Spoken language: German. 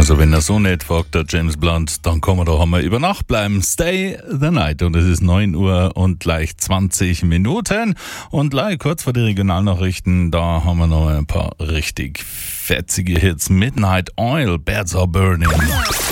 Also wenn er so nicht fragt, der James Blunt, dann kann man da einmal über Nacht bleiben. Stay the night. Und es ist 9 Uhr und gleich 20 Minuten. Und gleich kurz vor die Regionalnachrichten, da haben wir noch ein paar richtig fetzige Hits. Midnight Oil, Birds Are Burning.